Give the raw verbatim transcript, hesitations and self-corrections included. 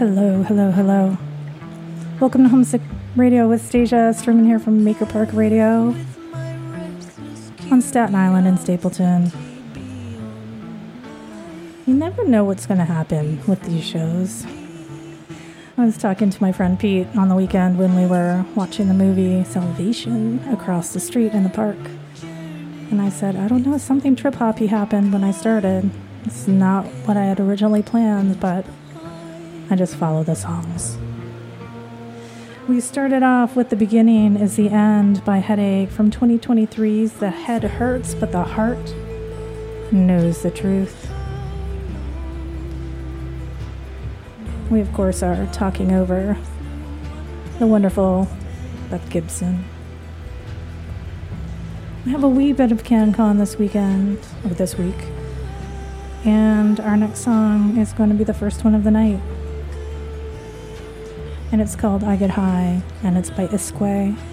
Hello, hello, hello. Welcome to Homesick Radio with Stasia, streaming here from Maker Park Radio on Staten Island and Stapleton. You never know what's going to happen with these shows. I was talking to my friend Pete on the weekend when we were watching the movie Salvation across the street in the park. And I said, I don't know, something trip-hoppy happened when I started. It's not what I had originally planned, but I just follow the songs. We started off with The Beginning is the End by Headache from twenty twenty-three's The Head Hurts, but the Heart Knows the Truth. We, of course, are talking over the wonderful Beth Gibson. We have a wee bit of CanCon this weekend, or this week, and our next song is going to be the first one of the night. And it's called I Get High, and it's by Iskway.